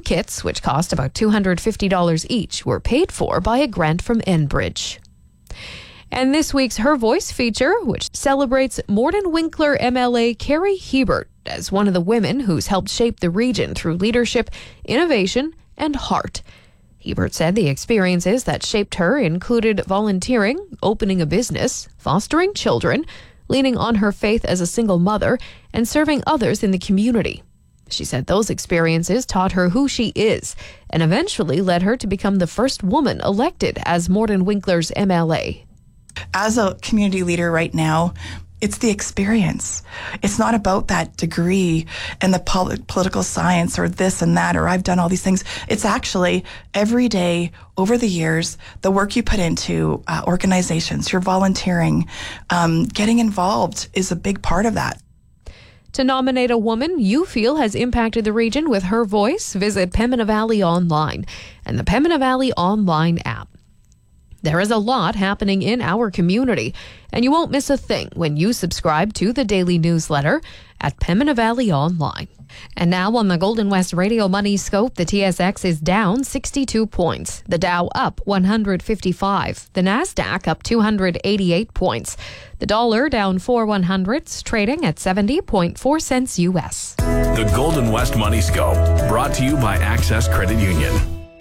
kits, which cost about $250 each, were paid for by a grant from Enbridge. And this week's Her Voice feature, which celebrates Morden Winkler MLA Carrie Hebert as one of the women who's helped shape the region through leadership, innovation, and heart. Hebert said the experiences that shaped her included volunteering, opening a business, fostering children, leaning on her faith as a single mother, and serving others in the community. She said those experiences taught her who she is and eventually led her to become the first woman elected as Morden Winkler's MLA. As a community leader right now, it's the experience. It's not about that degree and the political science or this and that, or I've done all these things. It's actually every day over the years, the work you put into organizations, your volunteering, getting involved is a big part of that. To nominate a woman you feel has impacted the region with her voice, visit Pembina Valley Online and the Pembina Valley Online app. There is a lot happening in our community, and you won't miss a thing when you subscribe to the daily newsletter at Pembina Valley Online. And now on the Golden West Radio Money Scope, the TSX is down 62 points. The Dow up 155. The Nasdaq up 288 points. The dollar down 4/100ths, trading at 70.4 cents U.S. The Golden West Money Scope, brought to you by Access Credit Union.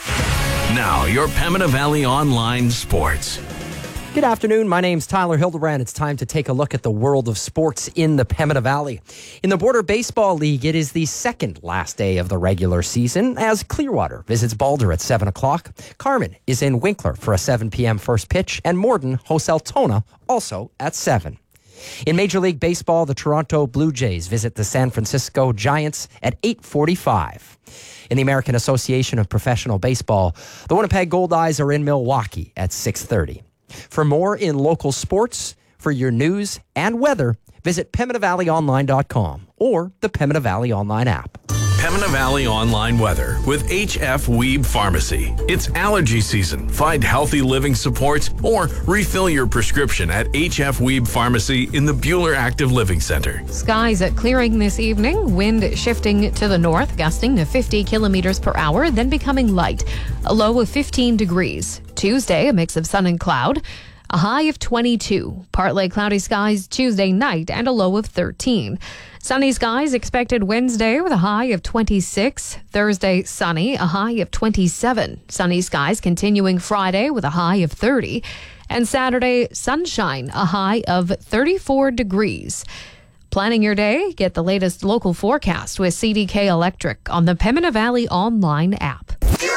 Now, your Pembina Valley Online Sports. Good afternoon. My name's Tyler Hildebrand. It's time to take a look at the world of sports in the Pembina Valley. In the Border Baseball League, it is the second last day of the regular season as Clearwater visits Balder at 7 o'clock. Carman is in Winkler for a 7 p.m. first pitch, and Morden hosts Altona also at 7. In Major League Baseball, the Toronto Blue Jays visit the San Francisco Giants at 8:45. In the American Association of Professional Baseball, the Winnipeg Goldeyes are in Milwaukee at 6:30. For more in local sports, for your news and weather, visit PembinaValleyOnline.com or the Pembina Valley Online app. Pembina Valley Online weather with HF Weeb Pharmacy. It's allergy season. Find healthy living supports or refill your prescription at HF Weeb Pharmacy in the Buhler Active Living Center. Skies clearing this evening, wind shifting to the north, gusting to 50 kilometers per hour, then becoming light. A low of 15 degrees. Tuesday, a mix of sun and cloud. A high of 22. Partly cloudy skies Tuesday night and a low of 13. Sunny skies expected Wednesday with a high of 26. Thursday, sunny, a high of 27. Sunny skies continuing Friday with a high of 30. And Saturday, sunshine, a high of 34 degrees. Planning your day? Get the latest local forecast with CDK Electric on the Pembina Valley Online app.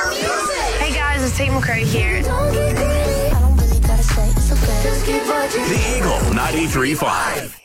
Hey guys, it's Tate McCrae here. The Eagle 93.5.